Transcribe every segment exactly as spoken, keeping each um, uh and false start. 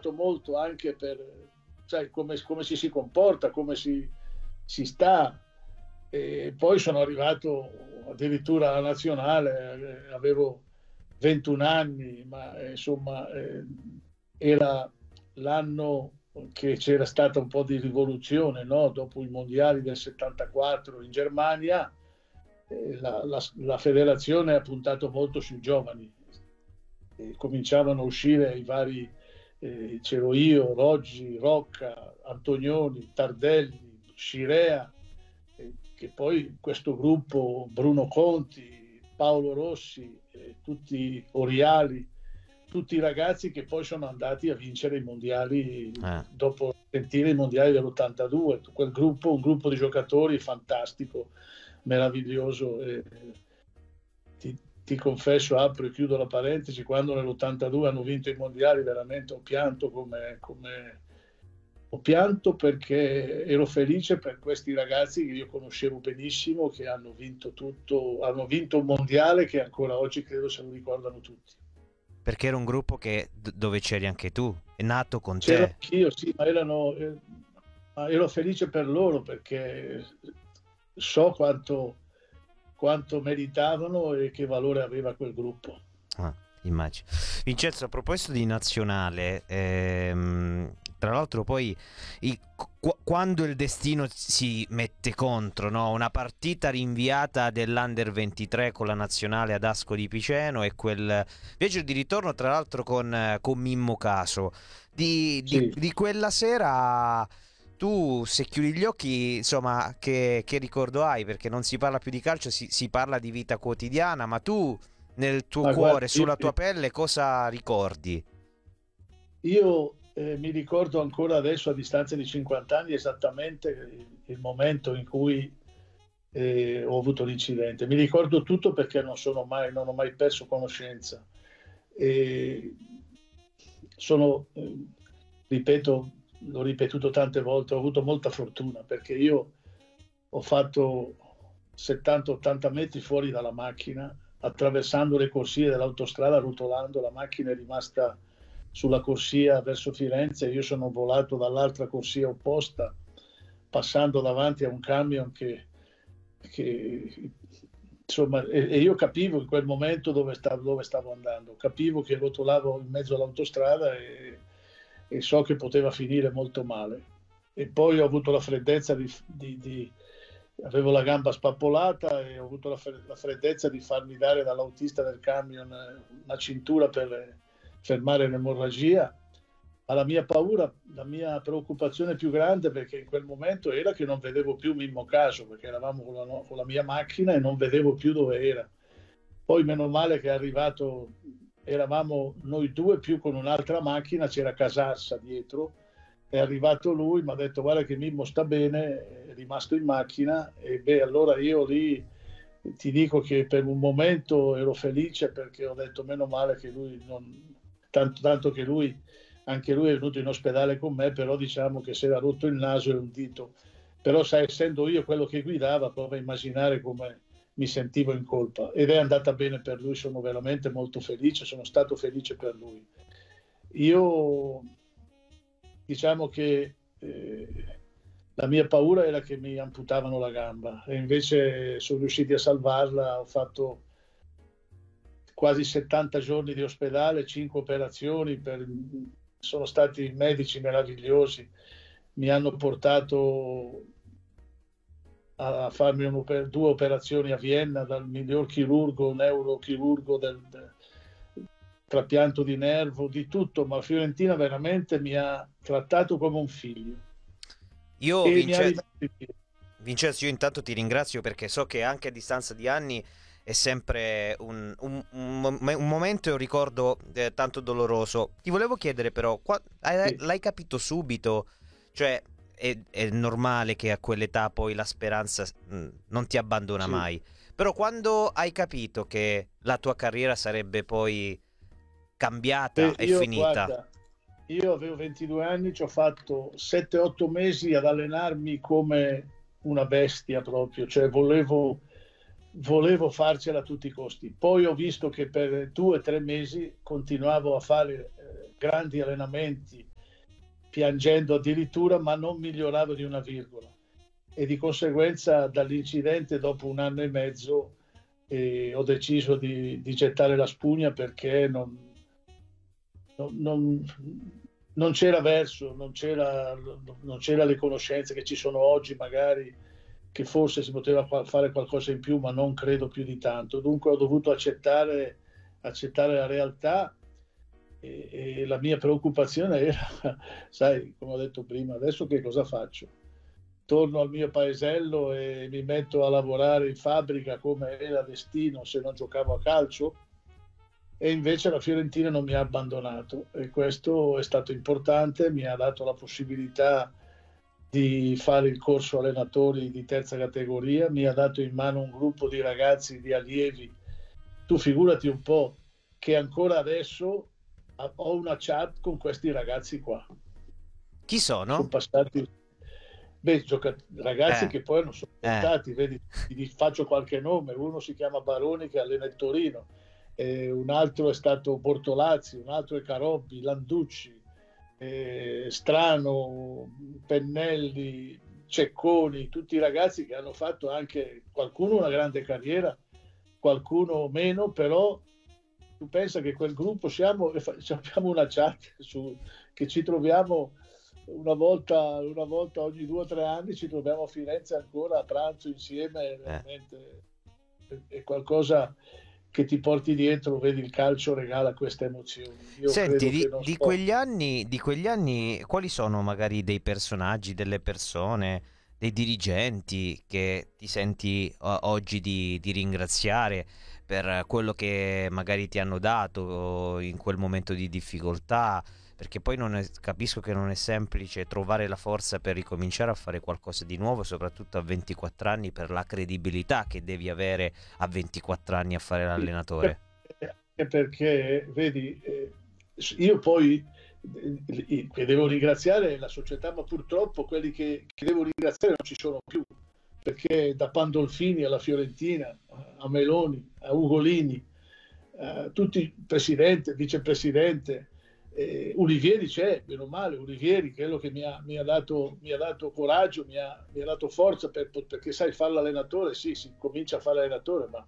aiutato molto anche per, sai, come, come si si comporta, come si, si sta. E poi sono arrivato addirittura alla nazionale, eh, avevo ventuno anni, ma eh, insomma eh, era l'anno che c'era stata un po' di rivoluzione, no? Dopo i mondiali del settantaquattro in Germania, eh, la, la, la federazione ha puntato molto sui giovani. E cominciavano a uscire i vari, eh, c'ero io, Roggi, Rocca, Antonioni, Tardelli, Scirea, eh, che poi questo gruppo, Bruno Conti, Paolo Rossi, eh, tutti Oriali, tutti i ragazzi che poi sono andati a vincere i mondiali eh. dopo sentire i mondiali dell'ottantadue, quel gruppo, un gruppo di giocatori fantastico, meraviglioso. Eh, ti, ti confesso, apro e chiudo la parentesi, quando nell'ottantadue hanno vinto i mondiali veramente ho pianto come, come ho pianto perché ero felice per questi ragazzi che io conoscevo benissimo, che hanno vinto tutto, hanno vinto un mondiale che ancora oggi credo se lo ricordano tutti. Perché era un gruppo che, dove c'eri anche tu, è nato con C'ero te. anch'io, sì, ma erano, eh, ma ero felice per loro perché so quanto, quanto meritavano e che valore aveva quel gruppo. Ah, immagino. Vincenzo, a proposito di nazionale, ehm, tra l'altro poi i- qu- quando il destino si mette contro, no? Una partita rinviata dell'Under ventitré con la nazionale ad Ascoli di Piceno e quel viaggio di ritorno tra l'altro con, eh, con Mimmo Caso. Di, di- Sì. di quella sera tu, se chiudi gli occhi, insomma, che, che ricordo hai? Perché non si parla più di calcio, si, si parla di vita quotidiana, ma tu nel tuo Ma guarda, cuore, io, sulla tua pelle, cosa ricordi? io, eh, mi ricordo ancora adesso, a distanza di cinquanta anni, esattamente il, il momento in cui eh, ho avuto l'incidente. Mi ricordo tutto perché non sono mai, non ho mai perso conoscenza. E sono, eh, ripeto, l'ho ripetuto tante volte, ho avuto molta fortuna perché io ho fatto settanta ottanta metri fuori dalla macchina, attraversando le corsie dell'autostrada, rotolando, la macchina è rimasta sulla corsia verso Firenze, io sono volato dall'altra corsia opposta, passando davanti a un camion che, che insomma, e, e io capivo in quel momento dove stavo, dove stavo andando, capivo che rotolavo in mezzo all'autostrada e, e so che poteva finire molto male. E poi ho avuto la freddezza di, di, di avevo la gamba spappolata e ho avuto la, la freddezza di farmi dare dall'autista del camion una cintura per fermare l'emorragia. Ma la mia paura, la mia preoccupazione più grande, perché in quel momento era che non vedevo più Mimmo Caso, perché eravamo con la, con la mia macchina e non vedevo più dove era. Poi meno male che è arrivato, eravamo noi due più con un'altra macchina, c'era Casarsa dietro, è arrivato lui, mi ha detto guarda che Mimmo sta bene, è rimasto in macchina e beh allora io lì ti dico che per un momento ero felice perché ho detto meno male che lui non, tanto, tanto che lui, anche lui è venuto in ospedale con me, però diciamo che si era rotto il naso e un dito, però sai, essendo io quello che guidava, prova a immaginare come mi sentivo in colpa ed è andata bene per lui, sono veramente molto felice, sono stato felice per lui. Io diciamo che eh, la mia paura era che mi amputavano la gamba e invece sono riusciti a salvarla, ho fatto quasi settanta giorni di ospedale, cinque operazioni, per, sono stati medici meravigliosi, mi hanno portato a farmi un, due operazioni a Vienna dal miglior chirurgo, neurochirurgo del, del trapianto di nervo, di tutto, ma Fiorentina veramente mi ha trattato come un figlio. Io, E mi ha Vince... ridato in piedi. Vincenzo, io intanto ti ringrazio perché so che anche a distanza di anni è sempre un, un- un- un momento e un ricordo eh, tanto doloroso. Ti volevo chiedere però, qua- hai- Sì, l'hai capito subito? Cioè, è, è normale che a quell'età poi la speranza mh, non ti abbandona sì. mai. Però quando hai capito che la tua carriera sarebbe poi cambiata Beh, e io finita? guarda, io avevo ventidue anni, ci ho fatto sette otto mesi ad allenarmi come una bestia proprio, cioè volevo, volevo farcela a tutti i costi. Poi ho visto che per due o tre mesi continuavo a fare eh, grandi allenamenti, piangendo addirittura, ma non miglioravo di una virgola. E di conseguenza dall'incidente, dopo un anno e mezzo, eh, ho deciso di, di gettare la spugna, perché non, non, non, non c'era verso, non c'era, non c'era le conoscenze che ci sono oggi, magari, che forse si poteva fare qualcosa in più, ma non credo più di tanto. Dunque ho dovuto accettare, accettare la realtà, e, e la mia preoccupazione era, sai, come ho detto prima, adesso che cosa faccio? Torno al mio paesello e mi metto a lavorare in fabbrica come era destino se non giocavo a calcio? E invece la Fiorentina non mi ha abbandonato, e questo è stato importante, mi ha dato la possibilità di fare il corso allenatori di terza categoria, mi ha dato in mano un gruppo di ragazzi, di allievi. Tu figurati un po' che ancora adesso ho una chat con questi ragazzi qua. Chi sono? Sono passati... Beh, gioca... ragazzi eh. che poi non sono stati, eh. Vedi, ti faccio qualche nome. Uno si chiama Baroni, che allena il Torino, eh, un altro è stato Bortolazzi, un altro è Carobbi, Landucci, eh, Strano, Pennelli, Cecconi, tutti i ragazzi che hanno fatto anche, qualcuno una grande carriera, qualcuno meno, però tu pensa che quel gruppo siamo, abbiamo una chat su, che ci troviamo una volta, una volta ogni due o tre anni, ci troviamo a Firenze ancora a pranzo insieme. Veramente eh. è qualcosa che ti porti dietro, vedi, il calcio regala queste emozioni. Io Senti, di, di, di, quegli anni, di quegli anni, quali sono magari dei personaggi, delle persone, dei dirigenti che ti senti uh, oggi di, di ringraziare per quello che magari ti hanno dato in quel momento di difficoltà? Perché poi non è, capisco che non è semplice trovare la forza per ricominciare a fare qualcosa di nuovo, soprattutto a ventiquattro anni, per la credibilità che devi avere a ventiquattro anni a fare l'allenatore. Perché, vedi, io poi che devo ringraziare la società, ma purtroppo quelli che, che devo ringraziare non ci sono più, perché da Pandolfini alla Fiorentina, a Meloni, a Ugolini, a tutti, presidente, vicepresidente, Eh, Ulivieri c'è, meno male, Ulivieri, quello che mi ha, mi ha, dato, mi ha dato coraggio, mi ha, mi ha dato forza, per, perché sai, fare l'allenatore, sì, si comincia a fare l'allenatore, ma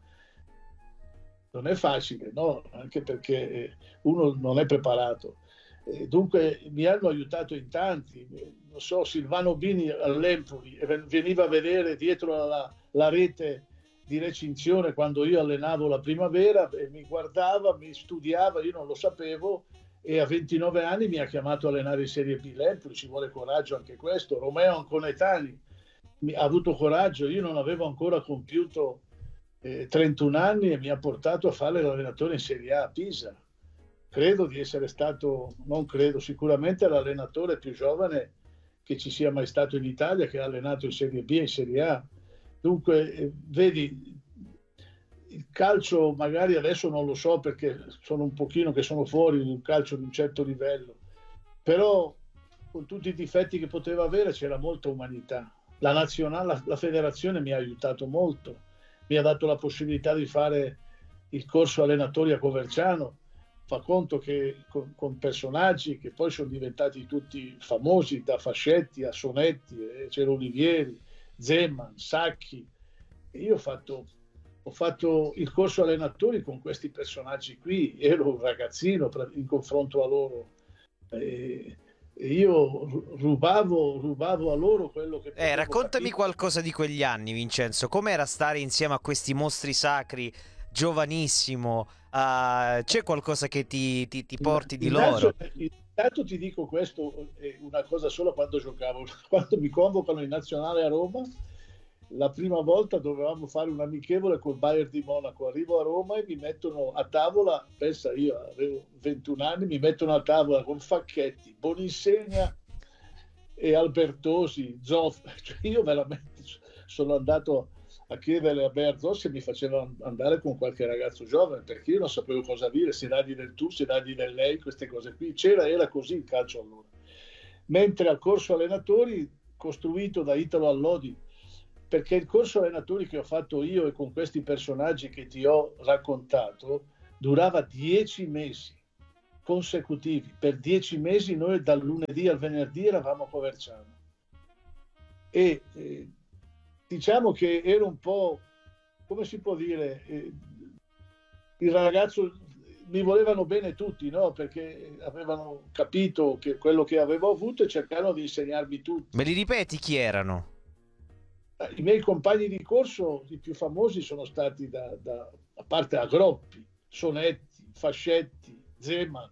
non è facile, no? Anche perché uno non è preparato. Eh, dunque mi hanno aiutato in tanti, non so, Silvano Bini all'Empoli veniva a vedere dietro la, la rete di recinzione quando io allenavo la primavera, e mi guardava, mi studiava, io non lo sapevo, e a ventinove anni mi ha chiamato a allenare in Serie B l'Empoli. Ci vuole coraggio anche questo. Romeo Anconetani ha avuto coraggio, io non avevo ancora compiuto eh, trentuno anni, e mi ha portato a fare l'allenatore in Serie A a Pisa. Credo di essere stato, non credo, sicuramente l'allenatore più giovane che ci sia mai stato in Italia, che ha allenato in Serie B e in Serie A. Dunque, eh, vedi, il calcio magari adesso non lo so, perché sono un pochino che sono fuori di un calcio di un certo livello, però con tutti i difetti che poteva avere c'era molta umanità. La nazionale, la, la federazione mi ha aiutato molto, mi ha dato la possibilità di fare il corso allenatori a Coverciano. Fa conto che con, con personaggi che poi sono diventati tutti famosi, da Fascetti a Sonetti, eh, c'era Olivieri, Zeman, Sacchi, e io ho fatto Ho fatto il corso allenatori con questi personaggi qui, ero un ragazzino in confronto a loro, e io rubavo, rubavo a loro quello che eh, raccontami capire. qualcosa di quegli anni, Vincenzo. Com'era stare insieme a questi mostri sacri, giovanissimo? Uh, c'è qualcosa che ti, ti, ti porti di loro? Intanto ti dico questo, è una cosa sola: quando giocavo, quando mi convocano in nazionale a Roma, la prima volta dovevamo fare un amichevole col Bayern di Monaco. Arrivo a Roma e mi mettono a tavola, pensa, io avevo ventuno anni, mi mettono a tavola con Facchetti, Boninsegna e Albertosi, Zoff. Cioè, io veramente sono andato a chiedere a Berzò se mi faceva andare con qualche ragazzo giovane, perché io non sapevo cosa dire, se dargli del tu, se dargli del lei, queste cose qui. C'era, era così il calcio allora. Mentre al corso allenatori, costruito da Italo Allodi, perché il corso allenatori che ho fatto io e con questi personaggi che ti ho raccontato durava dieci mesi. consecutivi, per dieci mesi noi dal lunedì al venerdì eravamo a Coverciano. E eh, diciamo che era un po', come si può dire, eh, il ragazzo, mi volevano bene tutti, no? Perché avevano capito che quello che avevo avuto e cercavano di insegnarmi tutto. Me li ripeti chi erano? I miei compagni di corso, i più famosi, sono stati da, da a parte Agroppi, Sonetti, Fascetti, Zeman,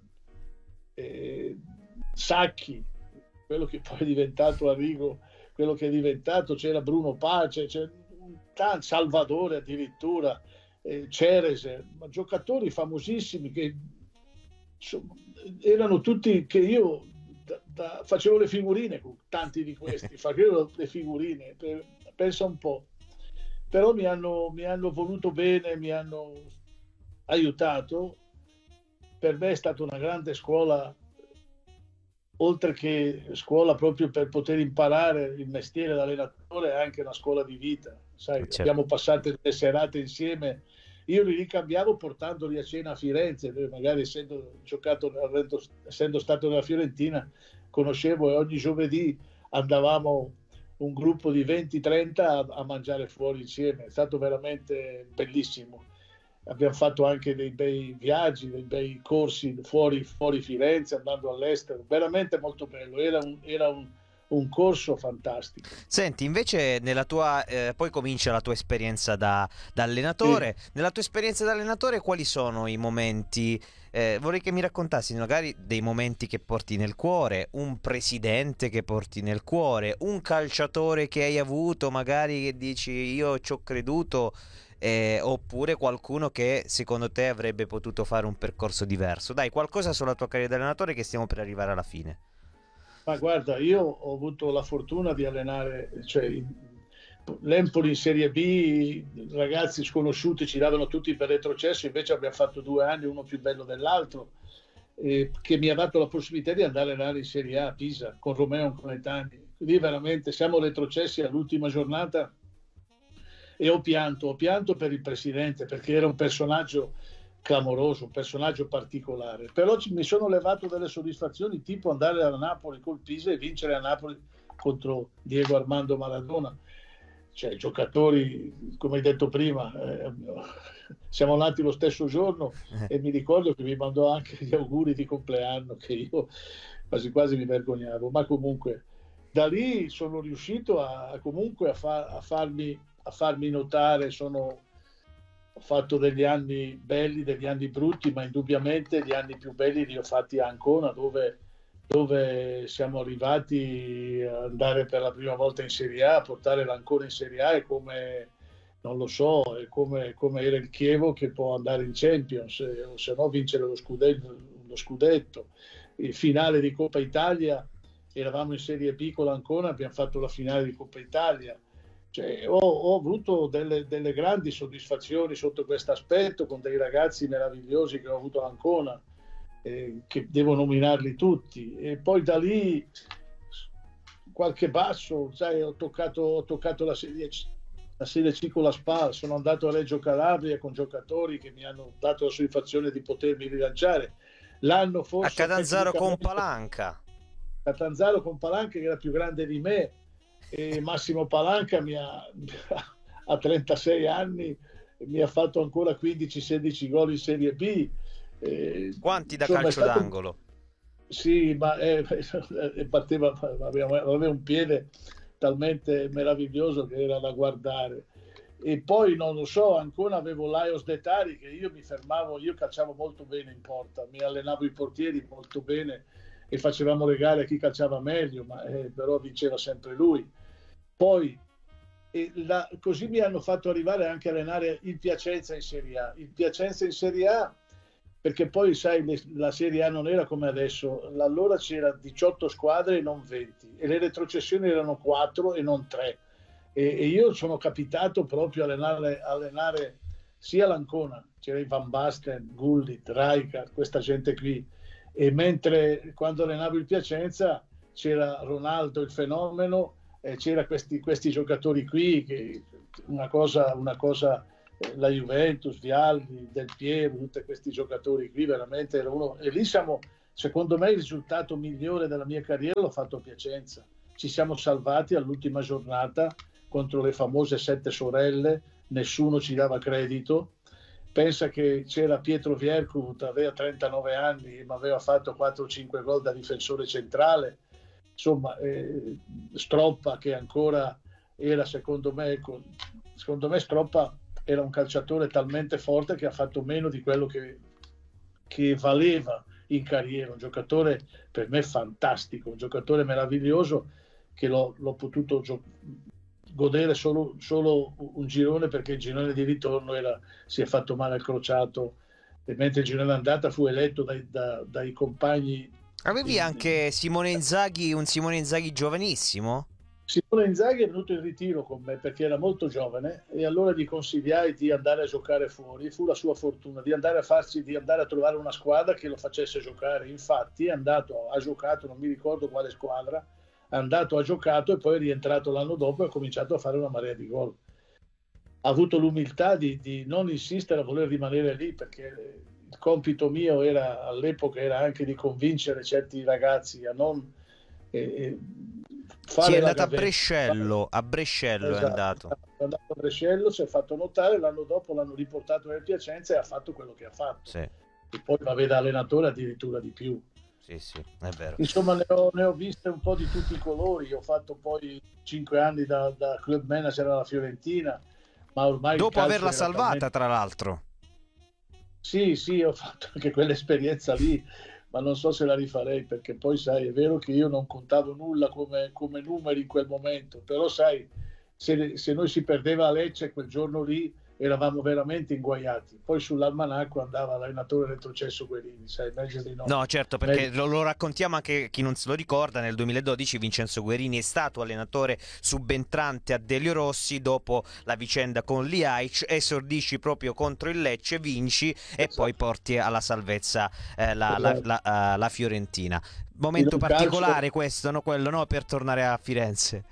eh, Sacchi, quello che poi è diventato Arrigo, quello che è diventato, c'era Bruno Pace, c'era Salvatore addirittura, eh, Cerese, ma giocatori famosissimi che insomma, erano tutti, che io da, da, facevo le figurine con tanti di questi, facevo le figurine, per, pensa un po', però mi hanno, mi hanno voluto bene, mi hanno aiutato. Per me è stata una grande scuola, oltre che scuola proprio per poter imparare il mestiere d'allenatore, è anche una scuola di vita. Sai, certo. Abbiamo passato delle serate insieme, io li ricambiavo portandoli a cena a Firenze, dove magari essendo giocato, essendo stato nella Fiorentina, conoscevo, e ogni giovedì andavamo un gruppo di venti trenta a, a mangiare fuori insieme. È stato veramente bellissimo. Abbiamo fatto anche dei bei viaggi, dei bei corsi fuori, fuori Firenze, andando all'estero, veramente molto bello, era un, era un, un corso fantastico. Senti, invece nella tua, eh, poi comincia la tua esperienza da, da allenatore, sì. Nella tua esperienza da allenatore quali sono i momenti, eh, vorrei che mi raccontassi magari dei momenti che porti nel cuore, un presidente che porti nel cuore, un calciatore che hai avuto magari che dici io ci ho creduto, Eh, oppure qualcuno che secondo te avrebbe potuto fare un percorso diverso. Dai, qualcosa sulla tua carriera di allenatore, che stiamo per arrivare alla fine. Ma guarda, io ho avuto la fortuna di allenare, cioè l'Empoli in Serie B, ragazzi sconosciuti ci davano tutti per retrocesso, invece abbiamo fatto due anni, uno più bello dell'altro, eh, che mi ha dato la possibilità di andare a allenare in Serie A a Pisa con Romeo Conetani. Lì veramente siamo retrocessi all'ultima giornata. E ho pianto, ho pianto per il presidente, perché era un personaggio clamoroso, un personaggio particolare. Però mi sono levato delle soddisfazioni, tipo andare a Napoli col Pisa e vincere a Napoli contro Diego Armando Maradona. Cioè, giocatori, come hai detto prima, eh, siamo nati lo stesso giorno e mi ricordo che mi mandò anche gli auguri di compleanno, che io quasi quasi mi vergognavo. Ma comunque, da lì sono riuscito a, comunque a, fa, a farmi a farmi notare. Sono, ho fatto degli anni belli, degli anni brutti, ma indubbiamente gli anni più belli li ho fatti a Ancona, dove, dove siamo arrivati ad andare per la prima volta in Serie A, a portare l'Ancona in Serie A, è come, non lo so, è come, come era il Chievo che può andare in Champions, o se no vincere lo scudetto, lo scudetto. Il finale di Coppa Italia, eravamo in Serie B con l'Ancona, abbiamo fatto la finale di Coppa Italia. Cioè, ho, ho avuto delle, delle grandi soddisfazioni sotto questo aspetto, con dei ragazzi meravigliosi che ho avuto a Ancona, eh, che devo nominarli tutti. E poi da lì qualche basso, sai, ho toccato, ho toccato la Serie C, la Serie C con la Spal, sono andato a Reggio Calabria con giocatori che mi hanno dato la soddisfazione di potermi rilanciare. L'anno forse a Catanzaro con Palanca. Catanzaro con Palanca, che era più grande di me. E Massimo Palanca mi ha, a trentasei anni mi ha fatto ancora quindici sedici gol in Serie B. Eh, Quanti da insomma, calcio stato... d'angolo? Sì, ma eh, batteva, aveva, aveva un piede talmente meraviglioso che era da guardare. E poi non lo so, ancora avevo Laios De Tari, che io mi fermavo, io calciavo molto bene in porta, mi allenavo i portieri molto bene e facevamo le gare a chi calciava meglio, ma eh, però vinceva sempre lui. Poi e la, così mi hanno fatto arrivare anche a allenare il Piacenza in Serie A. Il Piacenza in Serie A, perché poi sai, le, la Serie A non era come adesso, allora c'era diciotto squadre e non venti, e le retrocessioni erano quattro e non tre. E, e io sono capitato proprio a allenare, allenare sia l'Ancona, c'era Van Basten, Gullit, Rijkaard, questa gente qui, e mentre quando allenavo il Piacenza c'era Ronaldo il fenomeno, eh, c'era questi, questi giocatori qui, che una cosa, una cosa eh, la Juventus, Vialli, Del Piero, tutti questi giocatori qui, veramente era uno, e lì siamo, secondo me il risultato migliore della mia carriera l'ho fatto a Piacenza. Ci siamo salvati all'ultima giornata contro le famose Sette Sorelle, nessuno ci dava credito. Pensa che c'era Pietro Vierkut, aveva trentanove anni, ma aveva fatto quattro o cinque gol da difensore centrale. Insomma, eh, Stroppa, che ancora era, secondo me, secondo me Stroppa era un calciatore talmente forte che ha fatto meno di quello che, che valeva in carriera. Un giocatore per me fantastico, un giocatore meraviglioso che l'ho, l'ho potuto giocare, godere solo, solo un girone, perché il girone di ritorno era, si è fatto male al crociato, e mentre il girone d'andata fu eletto dai, da, dai compagni. Avevi anche Simone Inzaghi, un Simone Inzaghi giovanissimo? Simone Inzaghi è venuto in ritiro con me perché era molto giovane, e allora gli consigliai di andare a giocare fuori. Fu la sua fortuna di andare a farsi, di andare a trovare una squadra che lo facesse giocare. Infatti è andato, ha giocato, non mi ricordo quale squadra, è andato, ha giocato e poi è rientrato l'anno dopo e ha cominciato a fare una marea di gol. Ha avuto l'umiltà di, di non insistere a voler rimanere lì, perché il compito mio era, all'epoca, era anche di convincere certi ragazzi a non eh, fare. Sì, è la andato a gavetta. Brescello, a Brescello Esatto, è andato. È andato a Brescello, si è fatto notare, l'anno dopo l'hanno riportato nel Piacenza e ha fatto quello che ha fatto. Sì. E poi va da allenatore addirittura di più. Sì, sì, è vero. Insomma, ne ho, ne ho viste un po' di tutti i colori. Ho fatto poi cinque anni da, da club manager alla Fiorentina, ma ormai dopo averla salvata, talmente... tra l'altro. Sì, sì, ho fatto anche quell'esperienza lì, ma non so se la rifarei, perché poi sai, è vero che io non contavo nulla come, come numeri in quel momento, però sai, se, se noi si perdeva a Lecce quel giorno lì eravamo veramente inguaiati. Poi sull'almanacco andava l'allenatore retrocesso Guerini, sai, meglio di no. No, certo, perché meglio... lo, lo raccontiamo anche chi non se lo ricorda. Nel duemiladodici Vincenzo Guerini è stato allenatore subentrante a Delio Rossi dopo la vicenda con Ljajic, esordisci proprio contro il Lecce, vinci e esatto. Poi porti alla salvezza eh, la, esatto. la, la, uh, la Fiorentina. Momento particolare calcio... questo, no? Quello, no? Per tornare a Firenze.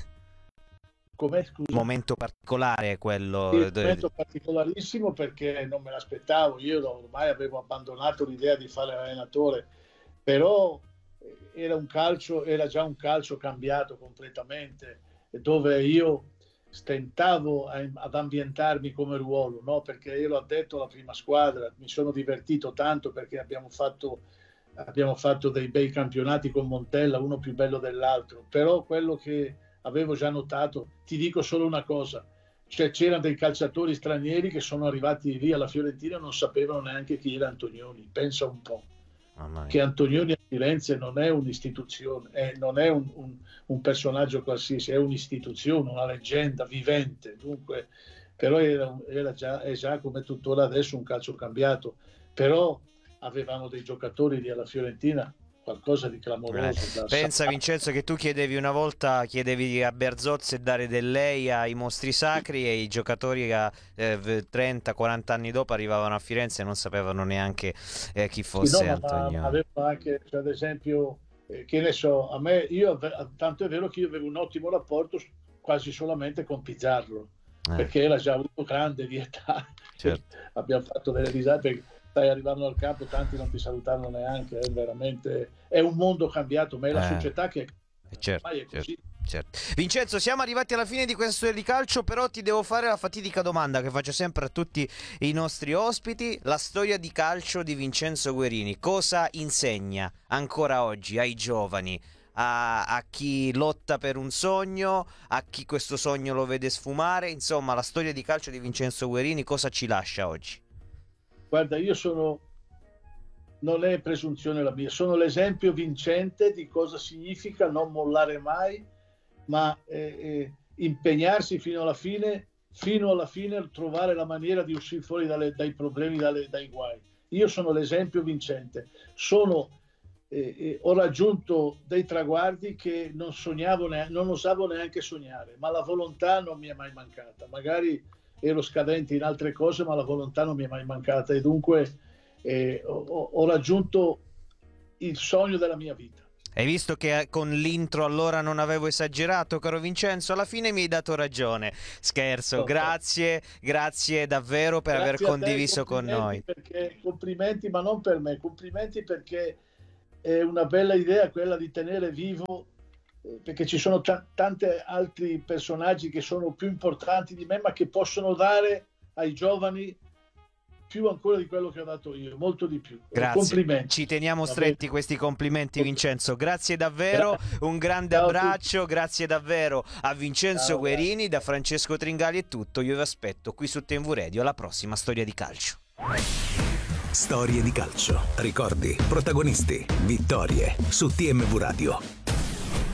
Com'è, scusa? Momento particolare quello. Sì, un momento particolarissimo, perché non me l'aspettavo. Io ormai avevo abbandonato l'idea di fare l'allenatore, però era un calcio, era già un calcio cambiato completamente, dove io stentavo ad ambientarmi come ruolo, no? Perché io l'ho detto alla prima squadra, mi sono divertito tanto perché abbiamo fatto, abbiamo fatto dei bei campionati con Montella, uno più bello dell'altro, però quello che avevo già notato, ti dico solo una cosa, cioè c'erano dei calciatori stranieri che sono arrivati lì alla Fiorentina e non sapevano neanche chi era Antonioni. Pensa un po', che Antonioni a Firenze non è un'istituzione, è, non è un, un, un personaggio qualsiasi, è un'istituzione, una leggenda vivente. Dunque, però era, era già, è già come tuttora adesso un calcio cambiato, però avevamo dei giocatori lì alla Fiorentina, qualcosa di clamoroso. Eh, pensa sa- Vincenzo che tu chiedevi una volta, chiedevi a Berzozzi dare del lei ai mostri sacri e i giocatori a eh, trenta quaranta anni dopo arrivavano a Firenze e non sapevano neanche eh, chi fosse sì, no, Antonioni. Ma avevo anche, cioè, ad esempio, eh, che ne so, a me, io, tanto è vero che io avevo un ottimo rapporto quasi solamente con Pizzarro, eh. perché era già uno grande di età. Certo. Abbiamo fatto delle risate, stai arrivando al campo, tanti non ti salutano neanche, è veramente, è un mondo cambiato, ma è la eh, società che è, certo, ormai è così. Certo, certo. Vincenzo, siamo arrivati alla fine di questa storia di calcio, però ti devo fare la fatidica domanda che faccio sempre a tutti i nostri ospiti: la storia di calcio di Vincenzo Guerini cosa insegna ancora oggi ai giovani, a, a chi lotta per un sogno, a chi questo sogno lo vede sfumare? Insomma, la storia di calcio di Vincenzo Guerini cosa ci lascia oggi? Guarda, io sono, non è presunzione la mia, sono l'esempio vincente di cosa significa non mollare mai, ma eh, eh, impegnarsi fino alla fine, fino alla fine a trovare la maniera di uscire fuori dalle, dai problemi, dalle, dai guai. Io sono l'esempio vincente, sono, eh, eh, ho raggiunto dei traguardi che non sognavo, neanche, non osavo neanche sognare, ma la volontà non mi è mai mancata. Magari ero scadente in altre cose, ma la volontà non mi è mai mancata, e dunque eh, ho, ho raggiunto il sogno della mia vita. Hai visto che con l'intro allora non avevo esagerato, caro Vincenzo? Alla fine mi hai dato ragione. Scherzo, Okay. grazie, grazie davvero per Grazie aver a te, condiviso con noi. Perché, complimenti, ma non per me, complimenti perché è una bella idea quella di tenere vivo, perché ci sono t- tanti altri personaggi che sono più importanti di me, ma che possono dare ai giovani più ancora di quello che ho dato io, molto di più. Grazie, complimenti. ci teniamo stretti questi complimenti, Vincenzo. Grazie davvero, Grazie. un grande Ciao abbraccio, grazie davvero a Vincenzo Ciao, Guerini. Da Francesco Tringali è tutto, io vi aspetto qui su T M V Radio alla prossima Storia di Calcio. Storie di calcio, ricordi, protagonisti, vittorie su T M V Radio.